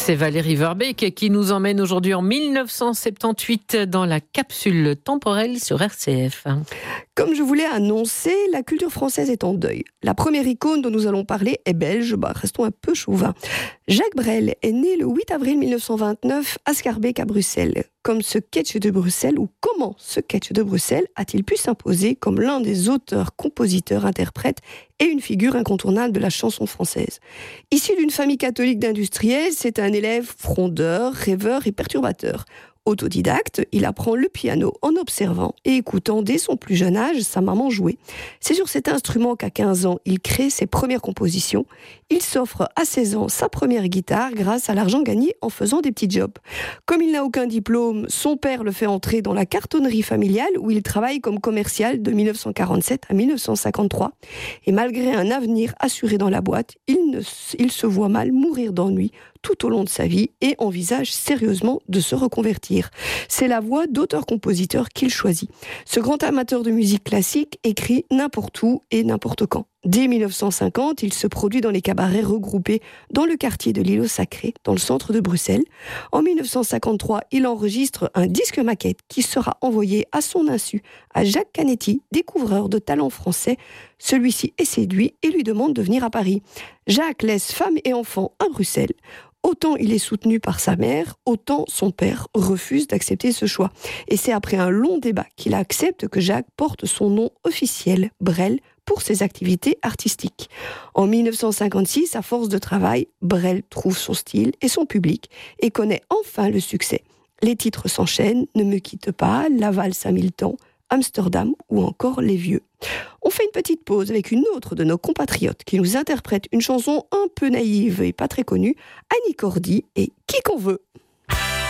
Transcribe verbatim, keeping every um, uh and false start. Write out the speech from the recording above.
C'est Valérie Verbeek qui nous emmène aujourd'hui en mille neuf cent soixante-dix-huit dans la capsule temporelle sur R C F. Comme je vous l'ai annoncé, la culture française est en deuil. La première icône dont nous allons parler est belge, bah, restons un peu chauvins. Jacques Brel est né le huit avril mille neuf cent vingt-neuf à Schaerbeek à Bruxelles. Comme ce sketch de Bruxelles, ou comment ce sketch de Bruxelles a-t-il pu s'imposer comme l'un des auteurs, compositeurs, interprètes et une figure incontournable de la chanson française. Issu d'une famille catholique d'industriels, c'est un élève frondeur, rêveur et perturbateur. Autodidacte, il apprend le piano en observant et écoutant dès son plus jeune âge sa maman jouer. C'est sur cet instrument qu'à quinze ans, il crée ses premières compositions. Il s'offre à seize ans sa première guitare grâce à l'argent gagné en faisant des petits jobs. Comme il n'a aucun diplôme, son père le fait entrer dans la cartonnerie familiale où il travaille comme commercial de mille neuf cent quarante-sept à mille neuf cent cinquante-trois. Et malgré un avenir assuré dans la boîte, il, ne, il se voit mal mourir d'ennui tout au long de sa vie et envisage sérieusement de se reconvertir. C'est la voie d'auteur-compositeur qu'il choisit. Ce grand amateur de musique classique écrit n'importe où et n'importe quand. Dès mille neuf cent cinquante, il se produit dans les cabarets regroupés dans le quartier de l'Îlot Sacré, dans le centre de Bruxelles. En mille neuf cent cinquante-trois, il enregistre un disque maquette qui sera envoyé à son insu à Jacques Canetti, découvreur de talent français. Celui-ci est séduit et lui demande de venir à Paris. Jacques laisse femme et enfants à Bruxelles. Autant il est soutenu par sa mère, autant son père refuse d'accepter ce choix. Et c'est après un long débat qu'il accepte que Jacques porte son nom officiel, Brel, pour ses activités artistiques. En mille neuf cent cinquante-six, à force de travail, Brel trouve son style et son public et connaît enfin le succès. Les titres s'enchaînent, Ne me quitte pas, La valse à mille temps, Amsterdam ou encore Les Vieux. On fait une petite pause avec une autre de nos compatriotes qui nous interprète une chanson un peu naïve et pas très connue, Annie Cordy et Qui qu'on veut.